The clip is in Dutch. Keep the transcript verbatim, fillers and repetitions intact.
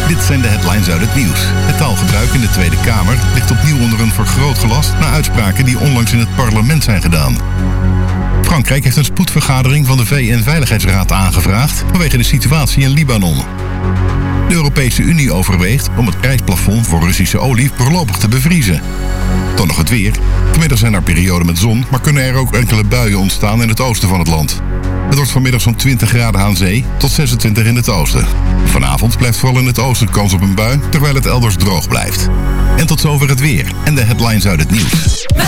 Dit zijn de headlines uit het nieuws. Het taalgebruik in de Tweede Kamer ligt opnieuw onder een vergrootglas na uitspraken die onlangs in het parlement zijn gedaan. Frankrijk heeft een spoedvergadering van de V N-veiligheidsraad aangevraagd vanwege de situatie in Libanon. De Europese Unie overweegt om het prijsplafond voor Russische olie voorlopig te bevriezen. Dan nog het weer. Vanmiddag zijn er perioden met zon, maar kunnen er ook enkele buien ontstaan in het oosten van het land. Het wordt vanmiddag zo'n twintig graden aan zee tot zesentwintig in het oosten. Vanavond blijft vooral in het oosten kans op een bui, terwijl het elders droog blijft. En tot zover het weer en de headlines uit het nieuws.